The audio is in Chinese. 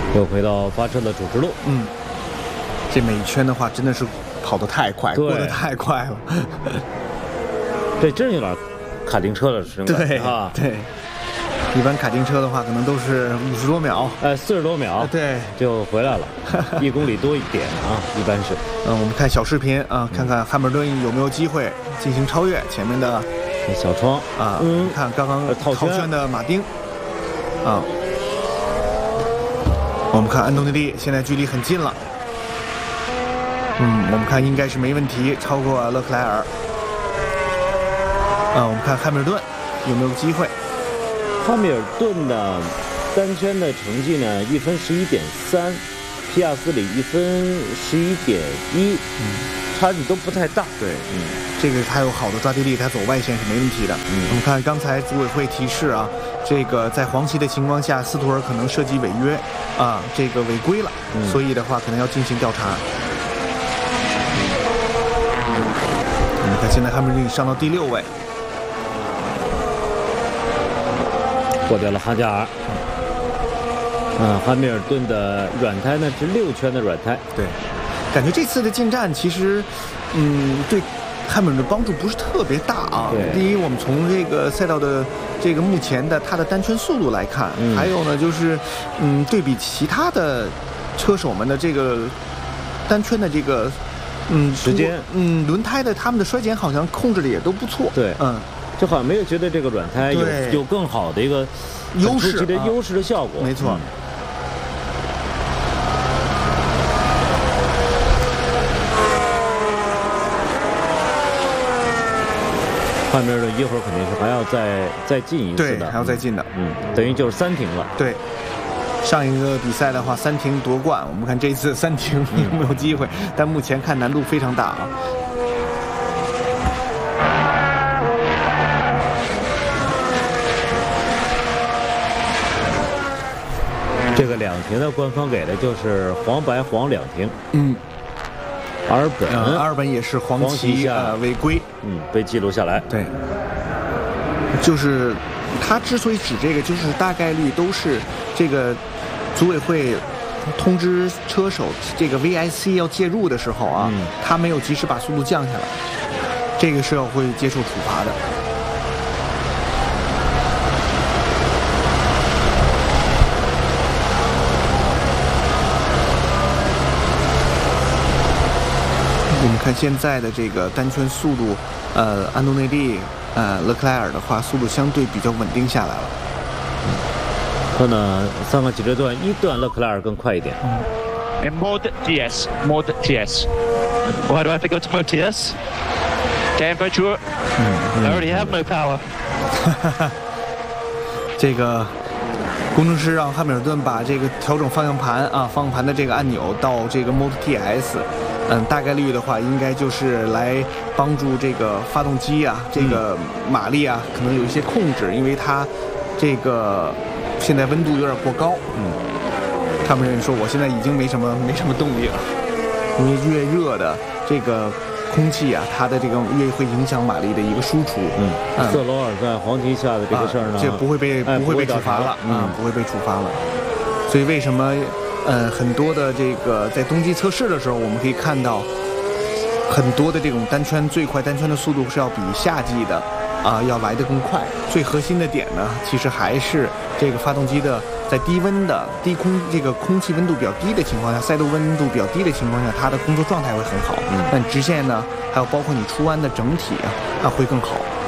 又回到发车的主直路。 这每一圈的话真的是跑得太快，过得太快了。 这真有点卡丁车了，是吧？ 对啊， 对。一般卡丁车的话，可能都是50多秒 ，40多秒， 对， 就回来了，1公里多一点啊，一般是。 我们看小视频啊，看看汉密尔顿有没有机会进行超越前面的小窗啊。看刚刚套圈的马丁啊。我们看安东尼利现在距离很近了，我们看应该是没问题，超过勒克莱尔。我们看汉密尔顿有没有机会。 汉密尔顿的单圈的成绩呢，1分11.3，皮亚斯里1分11.1，差距都不太大。 对，这个他有好的抓地力，他走外线是没问题的。我们看刚才组委会提示啊，这个在黄旗的情况下，斯图尔可能涉及违约啊，这个违规了，所以的话可能要进行调查。我们看现在汉密尔顿上到第6位。 过掉了哈加尔，汉密尔顿的软胎呢是6圈的软胎。 对，感觉这次的进站其实，对汉密尔顿帮助不是特别大啊。第一，我们从这个赛道的这个目前的它的单圈速度来看，还有呢就是，对比其他的车手们的这个单圈的这个， 时间， 轮胎的他们的衰减好像控制的也都不错。 对，就好像没有觉得这个软胎有更好的一个优势的效果。 没错。 汉密尔顿一会儿肯定是还要再进一次的， 对，还要再进的。 等于就是3停了。 对。上一个比赛的话，3停夺冠，我们看这次3停有没有机会？但目前看难度非常大啊。 这个2停的官方给的就是黄白黄2停。阿尔本也是黄旗违规， 被记录下来。 对，就是他之所以指这个，就是大概率都是这个组委会通知车手这个 VIC 要介入的时候啊，他没有及时把速度降下来，这个是要会接受处罚的。我们看现在的这个单圈速度，安东内利、勒克莱尔的话，速度相对比较稳定下来了。 可能3个起步段，一段勒克莱尔更快一点。 And Mod TS. Why do I have to go to Mod TS? Temperature. I already have no power. 这个工程师让汉密尔顿把这个调整方向盘的这个按钮到这个 Mod TS。大概率的话，应该就是来帮助这个发动机啊，这个马力啊，可能有一些控制，因为它这个现在温度有点过高。他们人说我现在已经没什么动力了，因为越热的这个空气啊，它的这个越会影响马力的一个输出。 瑟罗尔在黄旗下的这个事儿呢， 这不会被处罚了，不会被处罚了。所以为什么？很多的这个在冬季测试的时候，我们可以看到很多的这种最快单圈的速度是要比夏季的要来得更快。最核心的点呢，其实还是这个发动机的在这个空气温度比较低的情况下，赛道温度比较低的情况下，它的工作状态会很好。但直线呢，还有包括你出弯的整体会更好。